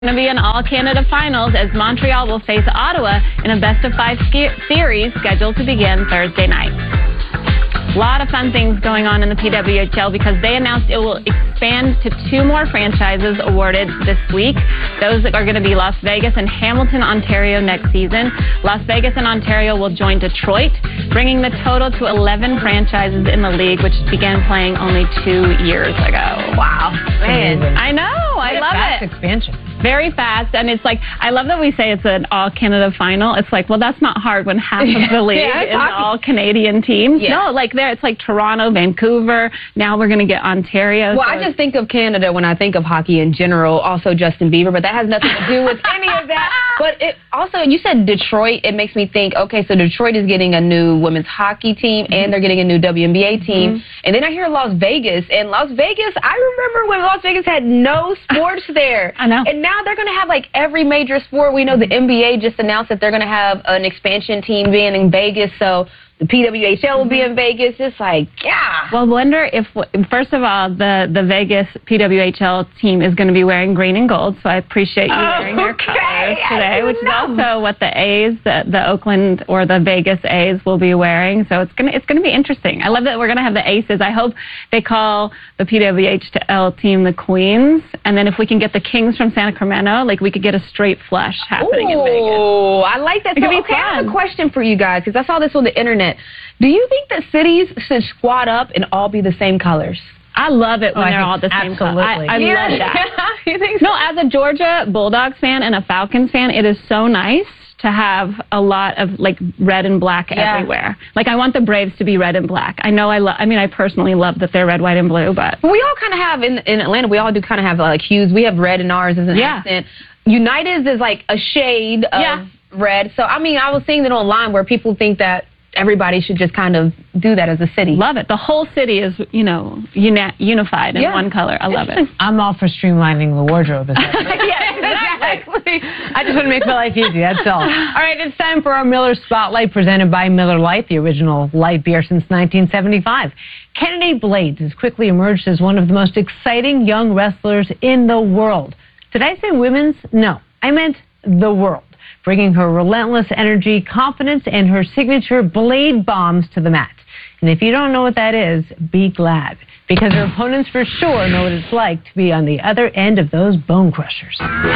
Going to be an all-Canada finals as Montreal will face Ottawa in a best-of-5 series scheduled to begin Thursday night. A lot of fun things going on in the PWHL because they announced it will expand to 2 more franchises awarded this week. Those are going to be Las Vegas and Hamilton, Ontario next season. Las Vegas and Ontario will join Detroit, bringing the total to 11 franchises in the league, which began playing only 2 years ago. Wow. Man. I know. I love fast it. Expansion. Very fast, and it's like, I love that we say it's an all-Canada final. It's like, well, that's not hard when half of the league is all-Canadian teams. Yeah. No, like it's like Toronto, Vancouver. Now we're going to get Ontario. Well, I just think of Canada when I think of hockey in general, also Justin Bieber, but that has nothing to do with any of that. But it also, you said Detroit, it makes me think, okay, so Detroit is getting a new women's hockey team, and they're getting a new WNBA team. And then I hear Las Vegas, and Las Vegas, I remember when Las Vegas had no sports there. I know. And now they're going to have like every major sport. We know the NBA just announced that they're going to have an expansion team being in Vegas, so the PWHL will be in Vegas. It's like, yeah. Well, wonder if, first of all, the Vegas PWHL team is going to be wearing green and gold, so I appreciate you wearing their colors today, which is also what the A's, the Oakland or the Vegas A's will be wearing. So it's gonna be interesting. I love that we're going to have the Aces. I hope they call the PWHL team the Queens, and then if we can get the Kings from Sacramento, like we could get a straight flush happening in Vegas. Oh, I like that. So, okay, I have a question for you guys, because I saw this on the internet. Do you think that cities should squad up and all be the same colors? I love it when they're all the same color. I love that. You think so? No, as a Georgia Bulldogs fan and a Falcons fan, it is so nice to have a lot of like red and black everywhere. Like I want the Braves to be red and black. I know I personally love that they're red, white, and blue, but we all kind of have in Atlanta. We all do kind of have like hues. We have red in ours as an accent. United's is like a shade of red. So I mean, I was seeing that online where people think that everybody should just kind of do that as a city. Love it. The whole city is, unified in one color. I love it. I'm all for streamlining the wardrobe. Yes, exactly. I just want to make my life easy, that's all. All right, it's time for our Miller Spotlight presented by Miller Lite, the original light beer since 1975. Kennedy Blades has quickly emerged as one of the most exciting young wrestlers in the world. Did I say women's? No, I meant the world. Bringing her relentless energy, confidence, and her signature blade bombs to the mat. And if you don't know what that is, be glad, because her opponents for sure know what it's like to be on the other end of those bone crushers.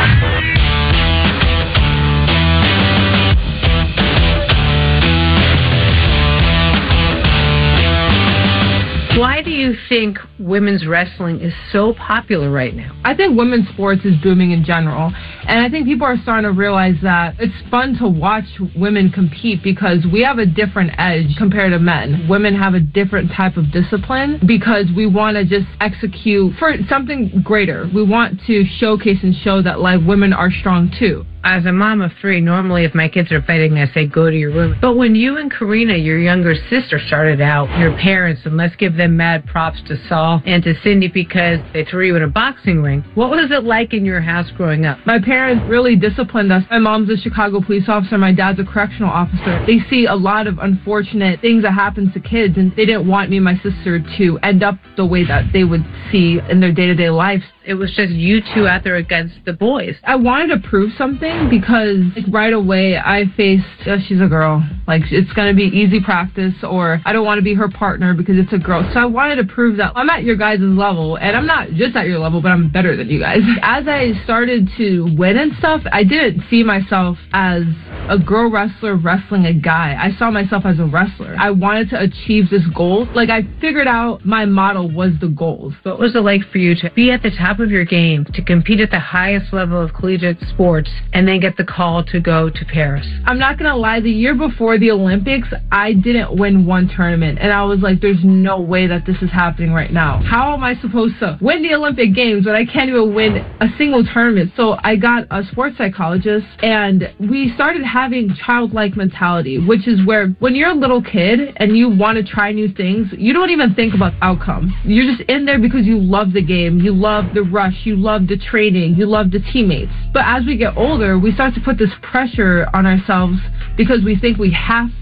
Why do you think women's wrestling is so popular right now? I think women's sports is booming in general, and I think people are starting to realize that it's fun to watch women compete because we have a different edge compared to men. Women have a different type of discipline because we want to just execute for something greater. We want to showcase and show that like women are strong too. As a mom of 3, normally if my kids are fighting, I say, go to your room. But when you and Karina, your younger sister, started out, your parents, and let's give them mad props to Saul and to Cindy because they threw you in a boxing ring, what was it like in your house growing up? My parents really disciplined us. My mom's a Chicago police officer. My dad's a correctional officer. They see a lot of unfortunate things that happen to kids, and they didn't want me and my sister to end up the way that they would see in their day-to-day lives. It was just you two out there against the boys. I wanted to prove something because right away I faced, she's a girl. Like, it's going to be easy practice, or I don't want to be her partner because it's a girl. So I wanted to prove that I'm at your guys' level, and I'm not just at your level, but I'm better than you guys. As I started to win and stuff, I didn't see myself as a girl wrestler wrestling a guy. I saw myself as a wrestler. I wanted to achieve this goal. Like, I figured out my model was the goals. What was it like for you to be at the top of your game, to compete at the highest level of collegiate sports, and then get the call to go to Paris? I'm not going to lie, the year before the Olympics, I didn't win one tournament, and I was like, there's no way that this is happening right now. How am I supposed to win the Olympic Games when I can't even win a single tournament? So I got a sports psychologist, and we started having childlike mentality, which is where when you're a little kid and you want to try new things, you don't even think about the outcome. You're just in there because you love the game, you love the rush, you love the training, you love the teammates. But as we get older, we start to put this pressure on ourselves because we think we have to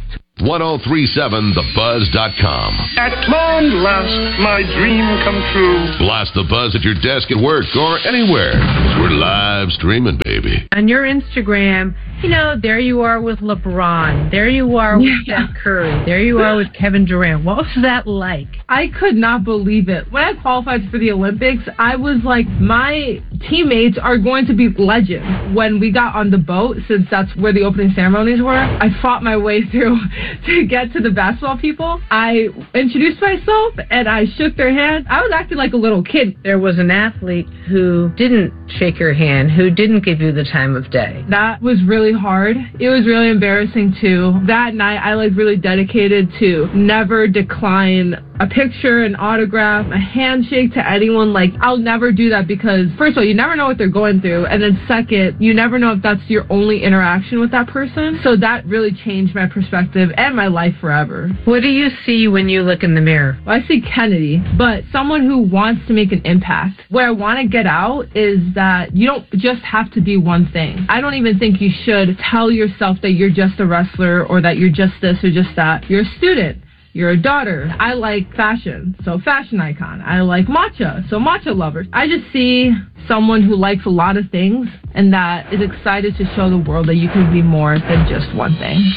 1037thebuzz.com. At long last, my dream come true. Blast the Buzz at your desk at work or anywhere. We're live streaming, baby. On your Instagram, there you are with LeBron. There you are with Steph Curry. There you are with Kevin Durant. What was that like? I could not believe it. When I qualified for the Olympics, I was like, my teammates are going to be legends. When we got on the boat, since that's where the opening ceremonies were, I fought my way through to get to the basketball people. I introduced myself and I shook their hand. I was acting like a little kid. There was an athlete who didn't shake your hand, who didn't give you the time of day. That was really hard. It was really embarrassing too. That night I really dedicated to never decline a picture, an autograph, a handshake to anyone. I'll never do that because first of all, you never know what they're going through, and then second, you never know if that's your only interaction with that person. So that really changed my perspective and my life forever. What do you see when you look in the mirror? Well, I see Kennedy, but someone who wants to make an impact. Where I want to get out is that you don't just have to be one thing. I don't even think you should tell yourself that you're just a wrestler or that you're just this or just that. You're a student. You're a daughter. I like fashion, so fashion icon. I like matcha, so matcha lover. I just see someone who likes a lot of things and that is excited to show the world that you can be more than just one thing.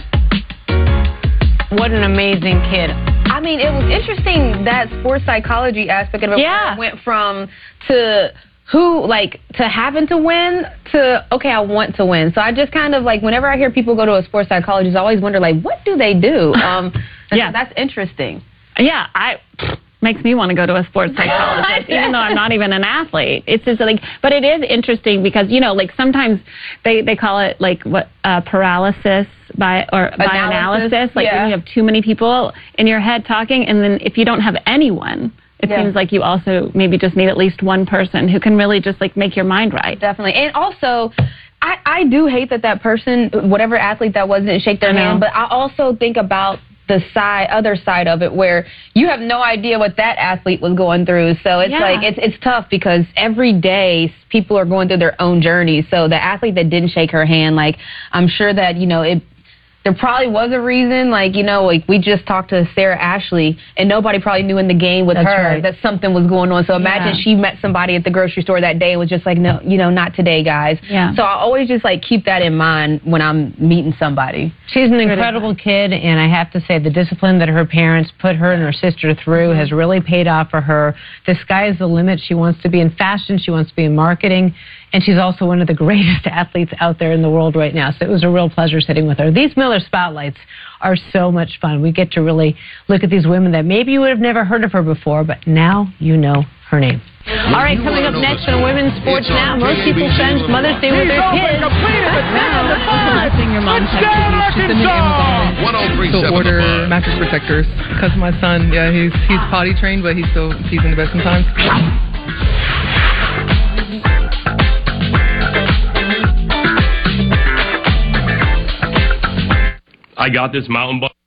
What an amazing kid. I mean, it was interesting, that sports psychology aspect of it. Yeah. It went from to having to win to, okay, I want to win. So I just kind of whenever I hear people go to a sports psychologist, I always wonder, what do they do? Yeah. That's interesting. Yeah, makes me want to go to a sports psychologist, even though I'm not even an athlete. It's just but it is interesting because, sometimes they call it paralysis by analysis. When you have too many people in your head talking, and then if you don't have anyone, it seems like you also maybe just need at least one person who can really just make your mind right. Definitely. And also, I do hate that person, whatever athlete that was, didn't shake their hand, but I also think about the other side of it where you have no idea what that athlete was going through. So it's it's tough because every day people are going through their own journey. So the athlete that didn't shake her hand, I'm sure that, there probably was a reason, we just talked to Sarah Ashley, and nobody probably knew in the game with her that something was going on. So imagine she met somebody at the grocery store that day and was just no, not today, guys. Yeah. So I always just keep that in mind when I'm meeting somebody. She's an incredible kid, and I have to say the discipline that her parents put her and her sister through has really paid off for her. The sky is the limit. She wants to be in fashion. She wants to be in marketing. And she's also one of the greatest athletes out there in the world right now. So it was a real pleasure sitting with her. These Miller Spotlights are so much fun. We get to really look at these women that maybe you would have never heard of her before, but now you know her name. All right, coming up next on Women's Sports Now, most people spend Mother's Day with their kids. Your mom to order mattress protectors because my son, he's potty trained, but he's in the bed sometimes. I got this mountain bike.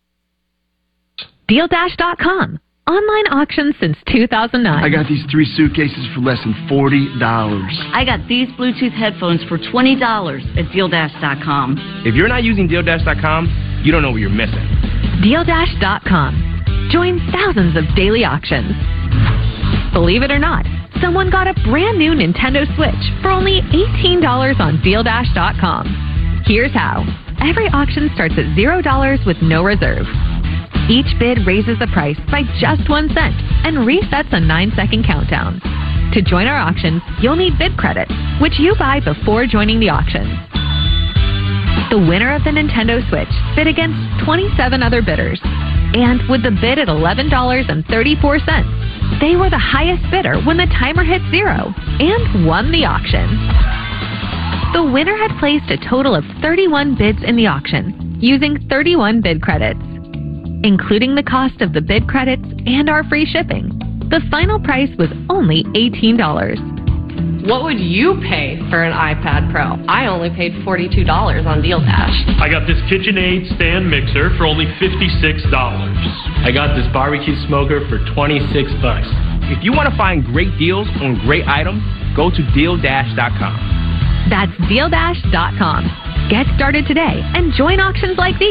DealDash.com. Online auctions since 2009. I got these 3 suitcases for less than $40. I got these Bluetooth headphones for $20 at DealDash.com. If you're not using DealDash.com, you don't know what you're missing. DealDash.com. Join thousands of daily auctions. Believe it or not, someone got a brand new Nintendo Switch for only $18 on DealDash.com. Here's how. Every auction starts at $0 with no reserve. Each bid raises the price by just 1 cent and resets a 9-second countdown. To join our auctions, you'll need bid credit, which you buy before joining the auction. The winner of the Nintendo Switch bid against 27 other bidders. And with the bid at $11.34, they were the highest bidder when the timer hit 0 and won the auction. The winner had placed a total of 31 bids in the auction, using 31 bid credits. Including the cost of the bid credits and our free shipping, the final price was only $18. What would you pay for an iPad Pro? I only paid $42 on DealDash. I got this KitchenAid stand mixer for only $56. I got this barbecue smoker for $26. If you want to find great deals on great items, go to DealDash.com. That's DealDash.com. Get started today and join auctions like these.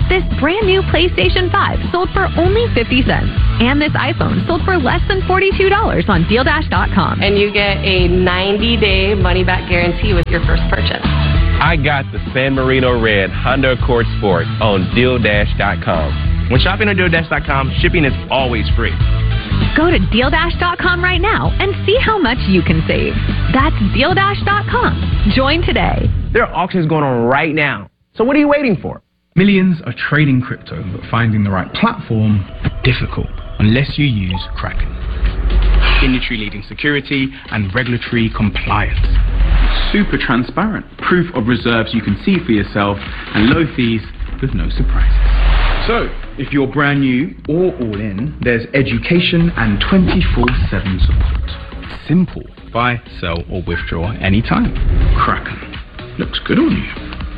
This brand new PlayStation 5 sold for only 50 cents. And this iPhone sold for less than $42 on DealDash.com. And you get a 90-day money-back guarantee with your first purchase. I got the San Marino Red Honda Accord Sport on DealDash.com. When shopping on DealDash.com, shipping is always free. Go to DealDash.com right now and see how much you can save. That's DealDash.com. Join today. There are auctions going on right now. So what are you waiting for? Millions are trading crypto, but finding the right platform difficult unless you use Kraken. Industry-leading security and regulatory compliance. Super transparent. Proof of reserves you can see for yourself and low fees with no surprises. So, if you're brand new or all in, there's education and 24/7 support. Simple. Buy, sell, or withdraw anytime. Kraken. Looks good on you.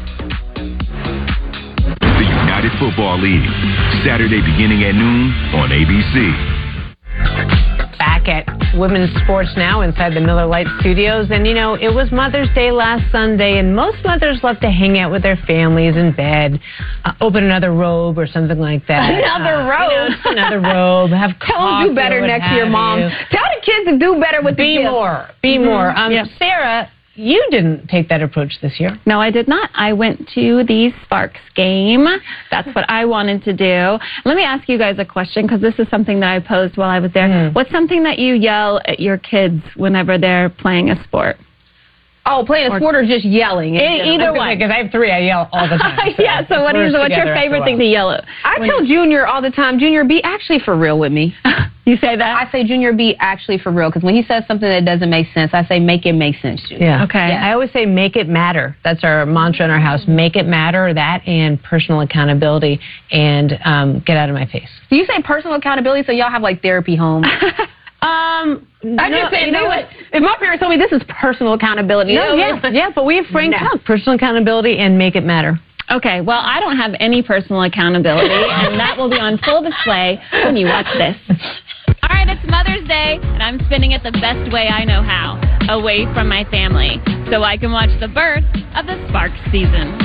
The United Football League, Saturday beginning at noon on ABC. Back at women's sports now inside the Miller Lite studios. And, you know, it was Mother's Day last Sunday, and most mothers love to hang out with their families in bed, open another robe or something like that. Another robe? You know, just another robe. Have coffee. Tell them do better next to your mom. Tell the kids to do better with the kids. Be more. Yep. Sarah, you didn't take that approach this year. No, I did not. I went to the Sparks game. That's what I wanted to do. Let me ask you guys a question, because this is something that I posed while I was there. What's something that you yell at your kids whenever they're playing a sport? Oh, playing a sport or just yelling? Either one. Because I have 3, I yell all the time. So what's your favorite thing to yell at? I tell Junior all the time, Junior, be actually for real with me. You say that? I say, Junior, be actually for real. Because when he says something that doesn't make sense, I say, make it make sense, Junior. Yeah. Okay. I always say, make it matter. That's our mantra in our house. Make it matter. That and personal accountability. And get out of my face. Do you say personal accountability so y'all have, like, therapy homes? I just say, if my parents told me this is personal accountability. Yeah, but we have franked out personal accountability and make it matter. Okay, well, I don't have any personal accountability, and that will be on full display when you watch this. All right, it's Mother's Day, and I'm spending it the best way I know how, away from my family, so I can watch the birth of the Sparks season.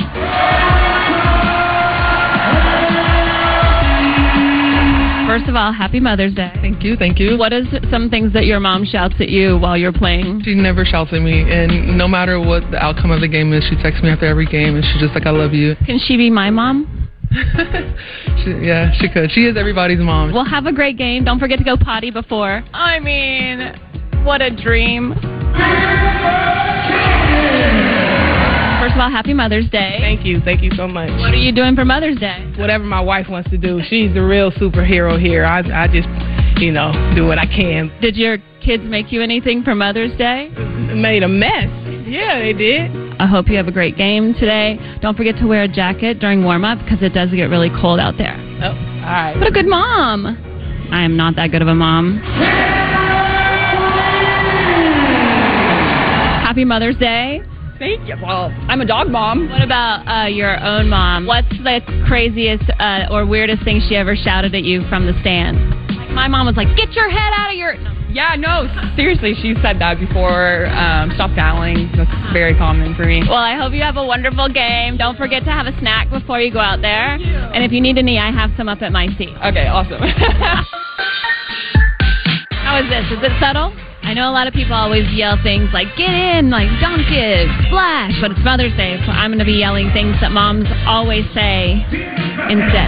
First of all, happy Mother's Day. Thank you, thank you. What is some things that your mom shouts at you while you're playing? She never shouts at me, and no matter what the outcome of the game is, she texts me after every game, and she's just like, I love you. Can she be my mom? She could. She is everybody's mom. Well, have a great game. Don't forget to go potty before. I mean, what a dream. First of all, happy Mother's Day. Thank you so much. What are you doing for Mother's Day? Whatever my wife wants to do. She's the real superhero here. I just, do what I can. Did your kids make you anything for Mother's Day? Made a mess. Yeah, they did. I hope you have a great game today. Don't forget to wear a jacket during warm-up because it does get really cold out there. Oh, all right. What a good mom. I am not that good of a mom. Happy Mother's Day. Thank you. Well, I'm a dog mom. What about your own mom? What's the craziest or weirdest thing she ever shouted at you from the stand? My mom was like, get your head out of your... No. Yeah, no, seriously, she said that before. Stop dialing. That's very common for me. Well, I hope you have a wonderful game. Don't forget to have a snack before you go out there. And if you need any, I have some up at my seat. Okay, awesome. How is this? Is it subtle? I know a lot of people always yell things like, get in, like, dunk it, splash. But it's Mother's Day, so I'm going to be yelling things that moms always say instead.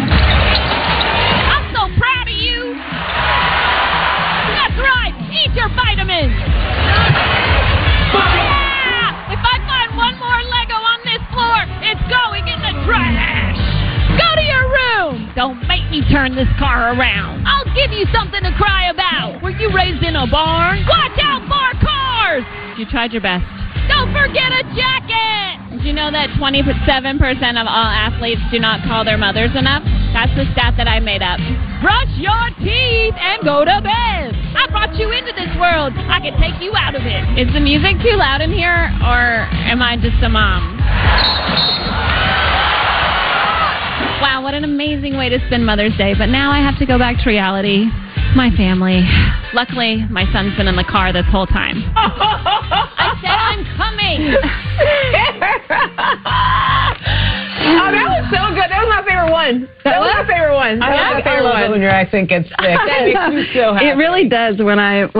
I'm so proud of you. That's right. Eat your vitamins. Yeah! If I find one more Lego on this floor, it's going in the trash. Go to your room. Don't make me turn this car around. I'll give you something to cry about. Were you raised in a barn? Watch out for cars. You tried your best. Don't forget a jacket. Did you know that 27% of all athletes do not call their mothers enough? That's the stat that I made up. Brush your teeth and go to bed. I brought you into this world. I can take you out of it. Is the music too loud in here, or am I just a mom? Wow, what an amazing way to spend Mother's Day. But now I have to go back to reality. My family. Luckily, my son's been in the car this whole time. I said I'm coming. Oh, that was so good. That was my favorite love when your accent gets thick. That makes me so happy. It really does when I'm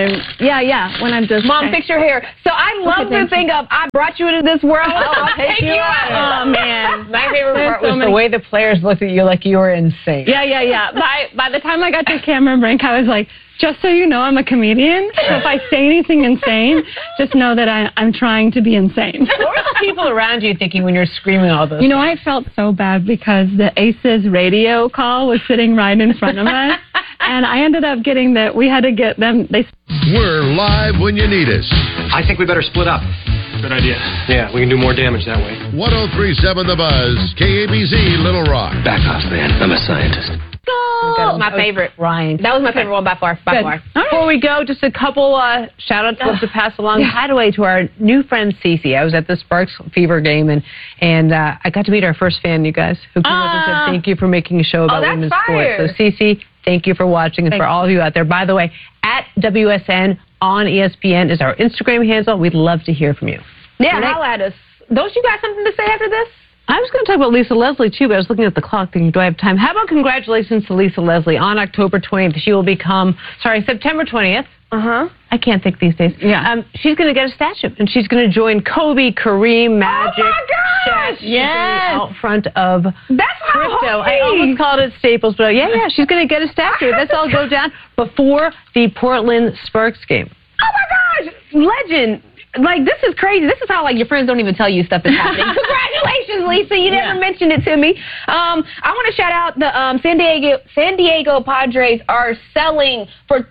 just. Mom, fix your hair. So I love the thing of I brought you into this world. I'll take you out. Oh man, my favorite part was the way the players looked at you like you were insane. Yeah. By the time I got to Cameron Brink, I was like, just so you know, I'm a comedian. So if I say anything insane, just know that I'm trying to be insane. What were the people around you thinking when you're screaming all this? You know, I felt so bad because the Aces radio call was sitting right in front of us. And I ended up getting that we had to get them. We're live when you need us. I think we better split up. Good idea. Yeah, we can do more damage that way. 103.7 The Buzz, KABZ, Little Rock. Back off, man. I'm a scientist. That was my favorite. Ryan. That was my favorite one by far. Before we go, just a couple shout-outs to pass along. By the way, to our new friend, Cece. I was at the Sparks Fever game, and I got to meet our first fan, you guys, who came up and said, thank you for making a show about women's sports. So, Cece, thank you for watching, and for all of you out there. By the way, at WSN on ESPN is our Instagram handle. We'd love to hear from you. Yeah, holla at us. Don't you got something to say after this? I was going to talk about Lisa Leslie, too, but I was looking at the clock thinking, do I have time? How about congratulations to Lisa Leslie on October 20th? She will become, September 20th. I can't think these days. Yeah. She's going to get a statue, and she's going to join Kobe, Kareem, Magic, Shaq. Yes. Out front of Crypto. I almost called it Staples, but yeah, she's going to get a statue. That's all go down before the Portland Sparks game. Oh, my gosh. Legend. Like, this is crazy. This is how, like, your friends don't even tell you stuff that's happening. Congratulations, Lisa. You never mentioned it to me. I want to shout out the San Diego Padres are selling for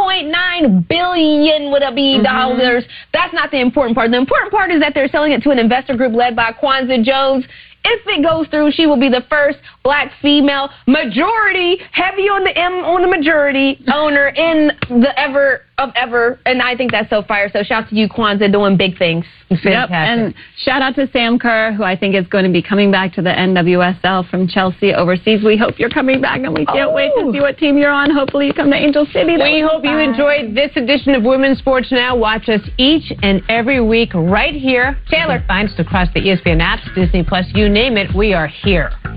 $3.9 billion with a B dollars. That's not the important part. The important part is that they're selling it to an investor group led by Kwanzaa Jones. If it goes through, she will be the first black female majority, heavy on the majority owner in the ever, and I think that's so fire. So shout out to you, Kwanzaa, doing big things. Yep, and shout out to Sam Kerr, who I think is going to be coming back to the NWSL from Chelsea overseas. We hope you're coming back, and we can't wait to see what team you're on. Hopefully you come to Angel City. We hope you enjoyed this edition of Women's Sports Now. Watch us each and every week right here. Taylor, find us across the ESPN apps, Disney Plus, you name it, we are here.